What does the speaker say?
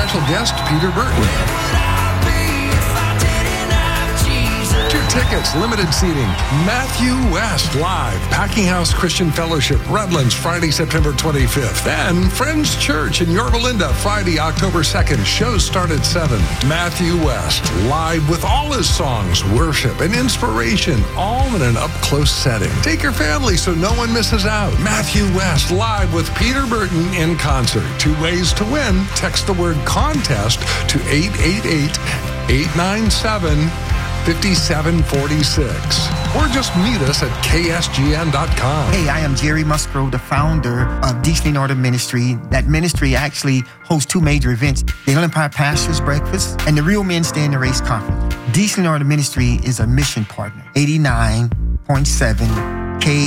special guest Peter Burton. 2 tickets, limited seating. Matthew West live, Packing House Christian Fellowship, Redlands, Friday, September 25th. Then Friends Church in Yorba Linda, Friday, October 2nd. Shows start at 7. Matthew West live with all his songs, worship, and inspiration, all in an up-close setting. Take your family so no one misses out. Matthew West live with Peter Burton in concert. 2 ways to win. Text the word contest to 888-897-5746. Or just meet us at ksgn.com. Hey, I am Jerry Musgrove, the founder of Decently in Order Ministry. That ministry actually hosts 2 major events, the Inland Empire Pastors Breakfast and the Real Men Stay in the Race Conference. Decently in Order Ministry is a mission partner. 89.7